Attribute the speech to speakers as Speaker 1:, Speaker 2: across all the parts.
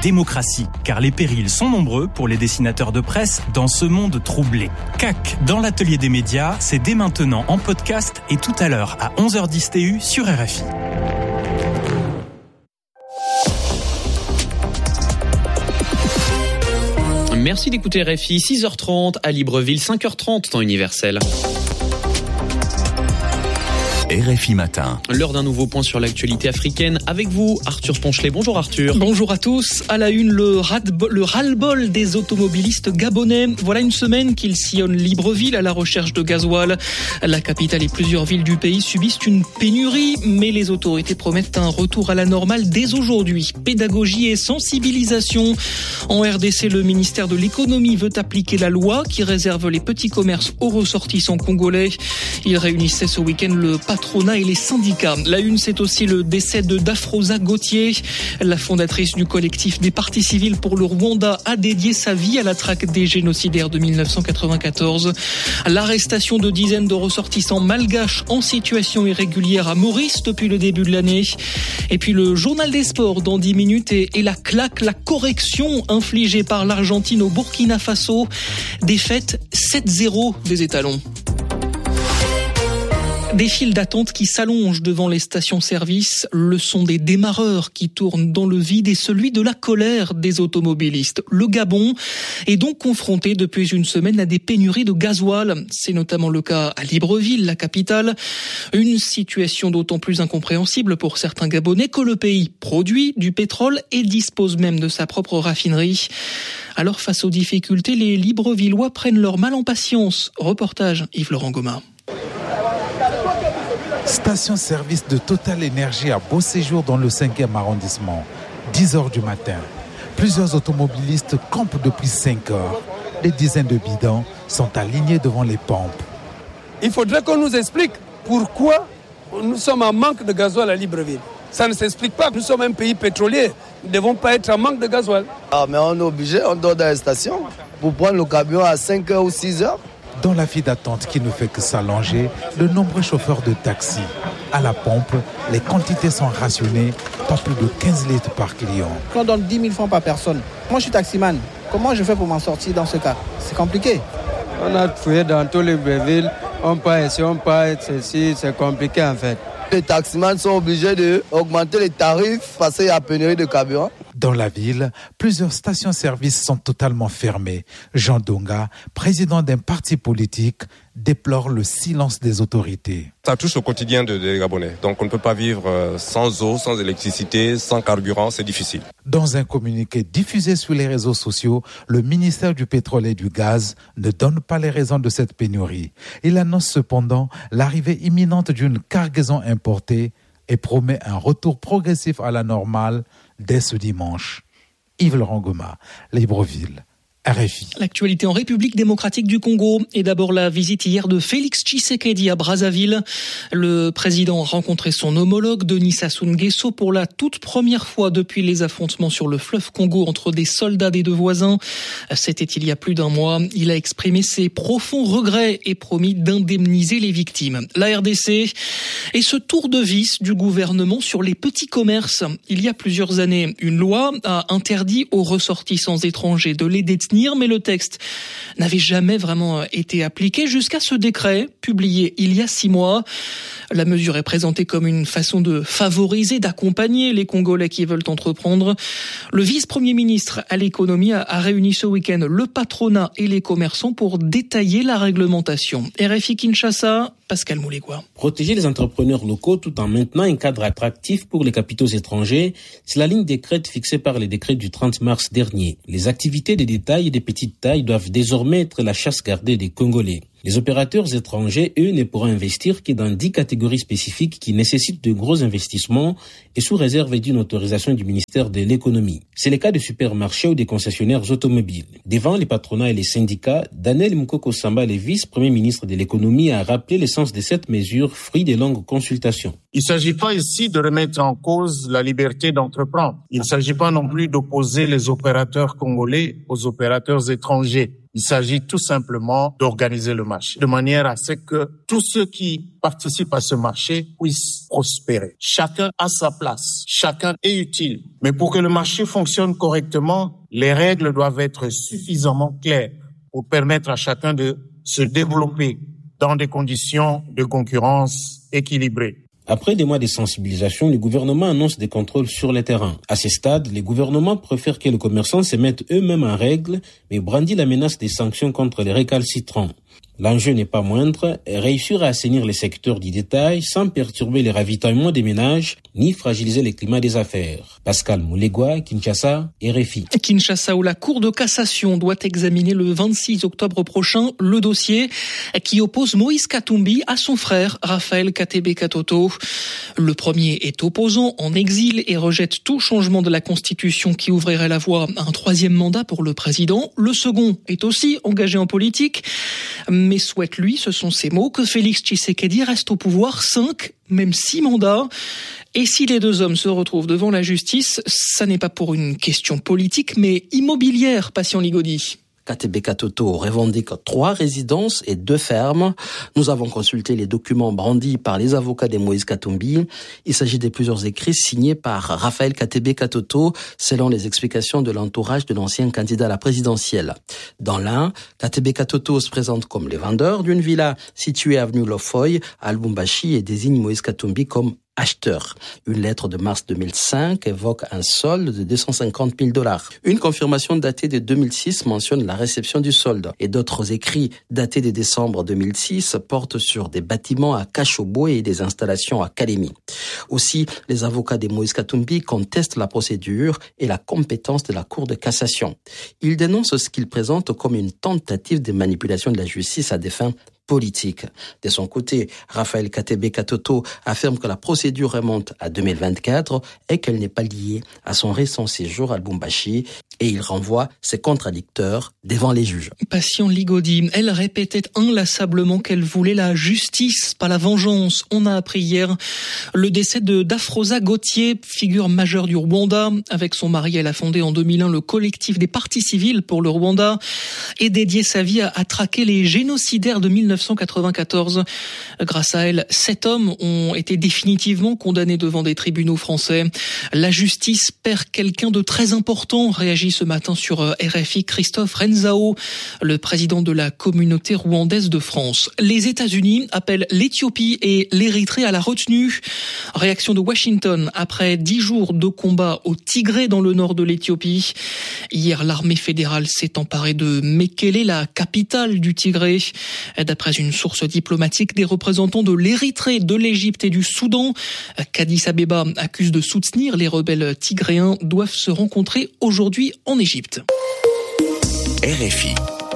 Speaker 1: démocratie, car les périls sont nombreux pour les dessinateurs de presse dans ce monde troublé. CAC, dans l'atelier des médias, c'est dès maintenant en podcast et tout à l'heure à 11h10 TU sur RFI.
Speaker 2: Merci d'écouter RFI, 6h30 à Libreville, 5h30 temps universel.
Speaker 3: RFI Matin.
Speaker 2: L'heure d'un nouveau point sur l'actualité africaine avec vous, Arthur Ponchelet. Bonjour Arthur.
Speaker 4: Bonjour à tous. À la une, le ras-le-bol des automobilistes gabonais. Voilà une semaine qu'ils sillonnent Libreville à la recherche de gasoil. La capitale et plusieurs villes du pays subissent une pénurie, mais les autorités promettent un retour à la normale dès aujourd'hui. Pédagogie et sensibilisation. En RDC, le ministère de l'économie veut appliquer la loi qui réserve les petits commerces aux ressortissants congolais. Il réunissait ce week-end le patronat et les syndicats. La une, c'est aussi le décès de Dafrosa Gauthier. La fondatrice du collectif des partis civils pour le Rwanda a dédié sa vie à la traque des génocidaires de 1994. L'arrestation de dizaines de ressortissants malgaches en situation irrégulière à Maurice depuis le début de l'année. Et puis le journal des sports dans 10 minutes et la claque, la correction infligée par l'Argentine au Burkina Faso. Défaite 7-0 des étalons. Des files d'attente qui s'allongent devant les stations-service, le son des démarreurs qui tournent dans le vide et celui de la colère des automobilistes. Le Gabon est donc confronté depuis une semaine à des pénuries de gasoil. C'est notamment le cas à Libreville, la capitale. Une situation d'autant plus incompréhensible pour certains Gabonais que le pays produit du pétrole et dispose même de sa propre raffinerie. Alors face aux difficultés, les Librevillois prennent leur mal en patience. Reportage Yves-Laurent Goma.
Speaker 5: Station-service de Total Énergie à Beauséjour dans le 5e arrondissement. 10h du matin. Plusieurs automobilistes campent depuis 5 heures. Des dizaines de bidons sont alignés devant les pompes.
Speaker 6: Il faudrait qu'on nous explique pourquoi nous sommes en manque de gasoil à Libreville. Ça ne s'explique pas. Nous sommes un pays pétrolier. Nous ne devons pas être en manque de gasoil.
Speaker 7: Mais on est obligé, on dort dans les stations pour prendre le camion à 5h ou 6h.
Speaker 5: Dans la file d'attente qui ne fait que s'allonger, de nombreux chauffeurs de taxi. À la pompe, les quantités sont rationnées, pas plus de 15 litres par client.
Speaker 8: On donne 10 000 francs par personne. Moi, je suis taximan. Comment je fais pour m'en sortir dans ce cas? C'est compliqué.
Speaker 9: On a fouillé dans tous les villes. On part ici, on part ici. C'est compliqué en fait.
Speaker 7: Les taximans sont obligés d'augmenter les tarifs parce qu'il y a pénurie de carburant.
Speaker 5: Dans la ville, plusieurs stations-service sont totalement fermées. Jean Donga, président d'un parti politique, déplore le silence des autorités.
Speaker 10: Ça touche au quotidien des Gabonais. Donc on ne peut pas vivre sans eau, sans électricité, sans carburant, c'est difficile.
Speaker 5: Dans un communiqué diffusé sur les réseaux sociaux, le ministère du pétrole et du gaz ne donne pas les raisons de cette pénurie. Il annonce cependant l'arrivée imminente d'une cargaison importée et promet un retour progressif à la normale dès ce dimanche. Yves-Laurent Goma, Libreville, RFI.
Speaker 4: L'actualité en République démocratique du Congo et d'abord la visite hier de Félix Tshisekedi à Brazzaville. Le président a rencontré son homologue Denis Sassou Nguesso pour la toute première fois depuis les affrontements sur le fleuve Congo entre des soldats des deux voisins. C'était il y a plus d'un mois. Il a exprimé ses profonds regrets et promis d'indemniser les victimes. La RDC et ce tour de vis du gouvernement sur les petits commerces. Il y a plusieurs années, une loi a interdit aux ressortissants étrangers de les détenir, mais le texte n'avait jamais vraiment été appliqué jusqu'à ce décret publié il y a 6 mois. La mesure est présentée comme une façon de favoriser, d'accompagner les Congolais qui veulent entreprendre. Le vice-premier ministre à l'économie a réuni ce week-end le patronat et les commerçants pour détailler la réglementation. RFI Kinshasa, Pascal Moulégois.
Speaker 11: Protéger les entrepreneurs locaux tout en maintenant un cadre attractif pour les capitaux étrangers, c'est la ligne décrète fixée par les décrets du 30 mars dernier. Les activités de détail et de petite taille doivent désormais être la chasse gardée des Congolais. Les opérateurs étrangers, eux, ne pourront investir que dans 10 catégories spécifiques qui nécessitent de gros investissements et sous réserve d'une autorisation du ministère de l'économie. C'est le cas des supermarchés ou des concessionnaires automobiles. Devant les patronats et les syndicats, Daniel Mukoko Samba, le vice-premier ministre de l'économie, a rappelé le sens de cette mesure, fruit de longues consultations.
Speaker 12: Il ne s'agit pas ici de remettre en cause la liberté d'entreprendre. Il ne s'agit pas non plus d'opposer les opérateurs congolais aux opérateurs étrangers. Il s'agit tout simplement d'organiser le marché de manière à ce que tous ceux qui participent à ce marché puissent prospérer. Chacun a sa place, chacun est utile. Mais pour que le marché fonctionne correctement, les règles doivent être suffisamment claires pour permettre à chacun de se développer dans des conditions de concurrence équilibrées.
Speaker 11: Après des mois de sensibilisation, le gouvernement annonce des contrôles sur le terrain. À ce stade, les gouvernements préfèrent que les commerçants se mettent eux-mêmes en règle, mais brandit la menace des sanctions contre les récalcitrants. L'enjeu n'est pas moindre, réussir à assainir les secteurs du détail sans perturber les ravitaillements des ménages ni fragiliser le climat des affaires. Pascal Moulegua, Kinshasa, RFI.
Speaker 4: Kinshasa, où la Cour de cassation doit examiner le 26 octobre prochain le dossier qui oppose Moïse Katumbi à son frère Raphaël Katebe Katoto. Le premier est opposant en exil et rejette tout changement de la Constitution qui ouvrirait la voie à un troisième mandat pour le président. Le second est aussi engagé en politique, mais souhaite, lui, ce sont ses mots, que Félix Tshisekedi reste au pouvoir 5, même 6 mandats. Et si les deux hommes se retrouvent devant la justice, ça n'est pas pour une question politique, mais immobilière, Patient Ligodi.
Speaker 13: Katebe Katoto revendique 3 résidences et 2 fermes. Nous avons consulté les documents brandis par les avocats de Moïse Katumbi. Il s'agit de plusieurs écrits signés par Raphaël Katebe Katoto, selon les explications de l'entourage de l'ancien candidat à la présidentielle. Dans l'un, Katebe Katoto se présente comme le vendeur d'une villa située avenue Lofoy à Lubumbashi et désigne Moïse Katumbi comme acheteur. Une lettre de mars 2005 évoque un solde de $250,000. Une confirmation datée de 2006 mentionne la réception du solde. Et d'autres écrits datés de décembre 2006 portent sur des bâtiments à Kashobo et des installations à Kalemi. Aussi, les avocats de Moïse Katumbi contestent la procédure et la compétence de la Cour de cassation. Ils dénoncent ce qu'ils présentent comme une tentative de manipulation de la justice à des fins politique. De son côté, Raphaël Katebe Katoto affirme que la procédure remonte à 2024 et qu'elle n'est pas liée à son récent séjour à Lubumbashi, et il renvoie ses contradicteurs devant les juges.
Speaker 4: Patient Ligodi, elle répétait inlassablement qu'elle voulait la justice, pas la vengeance. On a appris hier le décès de Dafrosa Gauthier, figure majeure du Rwanda. Avec son mari, elle a fondé en 2001 le collectif des partis civils pour le Rwanda et dédié sa vie à traquer les génocidaires de 1994. Grâce à elle, 7 hommes ont été définitivement condamnés devant des tribunaux français. La justice perd quelqu'un de très important, réagit ce matin sur RFI Christophe Renzao, le président de la communauté rwandaise de France. Les États-Unis appellent l'Éthiopie et l'Érythrée à la retenue. Réaction de Washington après 10 jours de combat au Tigré dans le nord de l'Éthiopie. Hier, l'armée fédérale s'est emparée de Mekele, la capitale du Tigré. D'après une source diplomatique, des représentants de l'Érythrée, de l'Égypte et du Soudan, qu'Addis Abeba accuse de soutenir les rebelles tigréens, doivent se rencontrer aujourd'hui en Égypte.
Speaker 3: RFI.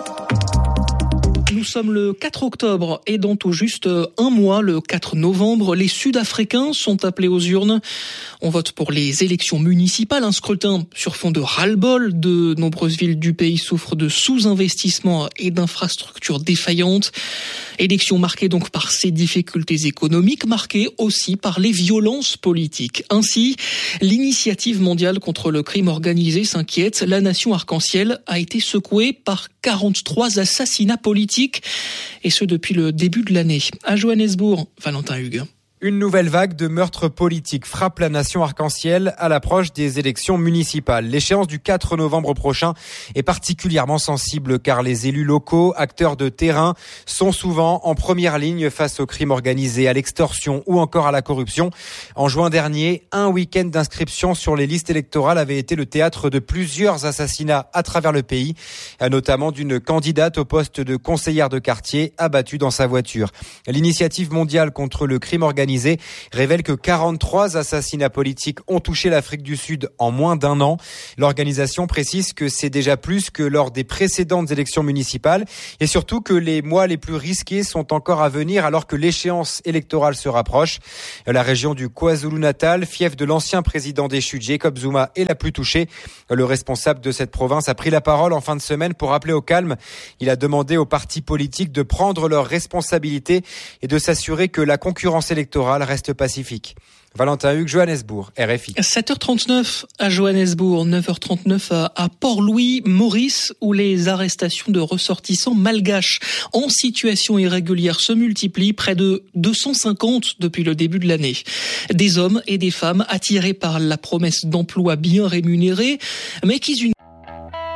Speaker 4: Nous sommes le 4 octobre et dans tout juste un mois, le 4 novembre, les Sud-Africains sont appelés aux urnes. On vote pour les élections municipales, un scrutin sur fond de ras-le-bol. De nombreuses villes du pays souffrent de sous-investissement et d'infrastructures défaillantes. Élections marquées donc par ces difficultés économiques, marquées aussi par les violences politiques. Ainsi, l'initiative mondiale contre le crime organisé s'inquiète. La nation arc-en-ciel a été secouée par 43 assassinats politiques, et ce depuis le début de l'année. À Johannesburg, Valentin Hugues.
Speaker 14: Une nouvelle vague de meurtres politiques frappe la nation arc-en-ciel à l'approche des élections municipales. L'échéance du 4 novembre prochain est particulièrement sensible car les élus locaux, acteurs de terrain, sont souvent en première ligne face au crime organisé, à l'extorsion ou encore à la corruption. En juin dernier, un week-end d'inscription sur les listes électorales avait été le théâtre de plusieurs assassinats à travers le pays, notamment d'une candidate au poste de conseillère de quartier abattue dans sa voiture. L'initiative mondiale contre le crime organisé révèle que 43 assassinats politiques ont touché l'Afrique du Sud en moins d'un an. L'organisation précise que c'est déjà plus que lors des précédentes élections municipales et surtout que les mois les plus risqués sont encore à venir alors que l'échéance électorale se rapproche. La région du KwaZulu-Natal, fief de l'ancien président déchu Jacob Zuma, est la plus touchée. Le responsable de cette province a pris la parole en fin de semaine pour appeler au calme. Il a demandé aux partis politiques de prendre leurs responsabilités et de s'assurer que la concurrence électorale électoral reste pacifique. Valentin Hugues, Johannesburg, RFI.
Speaker 4: 7h39 à Johannesburg, 9h39 à Port-Louis, Maurice, où les arrestations de ressortissants malgaches en situation irrégulière se multiplient, près de 250 depuis le début de l'année. Des hommes et des femmes attirés par la promesse d'emplois bien rémunérés, mais qui